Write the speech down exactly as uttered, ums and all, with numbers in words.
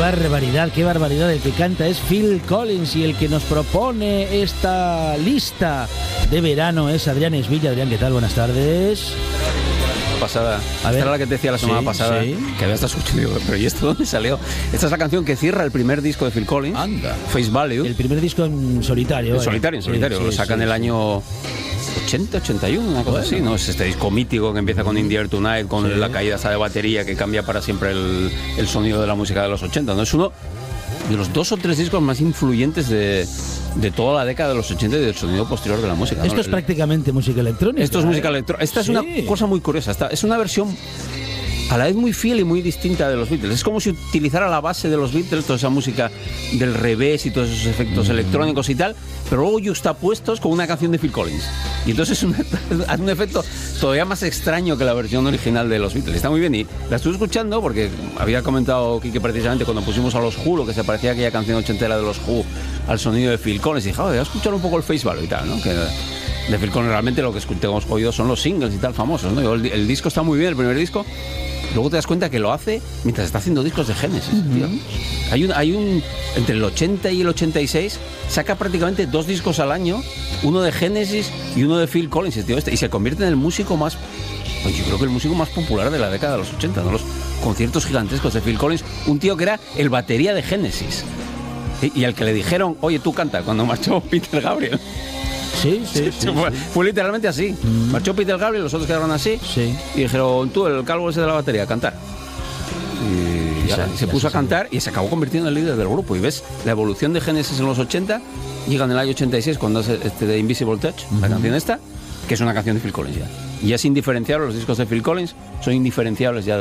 barbaridad, qué barbaridad. El que canta es Phil Collins y el que nos propone esta lista de verano es Adrián Esvilla. Adrián, ¿qué tal? Buenas tardes. Pasada. A ver, esta era la que te decía la semana sí, pasada, sí. que había estado escuchando, pero ¿y esto dónde salió? Esta es la canción que cierra el primer disco de Phil Collins, Anda. Face Value. El primer disco en solitario. En solitario, en solitario. Sí, sí, lo sacan sí, el sí. año ochenta, ochenta y uno, una cosa bueno. así, ¿no? Es este disco mítico que empieza con In the Air Tonight, con sí. la caída esa de batería que cambia para siempre el, el sonido de la música de los ochenta, ¿no? Es uno de los dos o tres discos más influyentes de, de toda la década de los ochenta y del sonido posterior de la música, ¿no? Esto es prácticamente música electrónica. Esto es música electrónica. Esta sí. es una cosa muy curiosa. Esta es una versión a la vez muy fiel y muy distinta de los Beatles. Es como si utilizara la base de los Beatles, toda esa música del revés y todos esos efectos mm. electrónicos y tal, pero luego juxtapuestos con una canción de Phil Collins. Y entonces es un, hace un efecto todavía más extraño que la versión original de los Beatles. Está muy bien y la estuve escuchando porque había comentado Quique precisamente cuando pusimos a los Who, lo que se parecía a aquella canción ochentera de los Who al sonido de Phil Collins. Y dije, voy a escuchar un poco el Face Value y tal, ¿no? Que de Phil Collins realmente lo que hemos oído son los singles y tal famosos, ¿no? El, el disco está muy bien, el primer disco. Luego te das cuenta que lo hace mientras está haciendo discos de Genesis, uh-huh. tío. Hay un, hay un... Entre el ochenta y el ochenta y seis saca prácticamente dos discos al año, uno de Genesis y uno de Phil Collins, tío, este, y se convierte en el músico más... Pues yo creo que el músico más popular de la década de los ochenta, ¿no? Los conciertos gigantescos de Phil Collins, un tío que era el batería de Genesis. Y, y al que le dijeron, oye, tú canta, cuando marchó Peter Gabriel. Sí, sí, sí, fue, sí. fue literalmente así. Mm. Marchó Peter Gabriel, los otros quedaron así. Sí. Y dijeron, tú, el calvo ese de la batería, a cantar. Y, y, ya, y se puso a cantar y se acabó convirtiendo en el líder del grupo. Y ves la evolución de Genesis en los ochenta, llega en el año ochenta y seis cuando hace este de Invisible Touch, uh-huh. la canción esta, que es una canción de Phil Collins ya. Y es indiferenciable, los discos de Phil Collins son indiferenciables ya.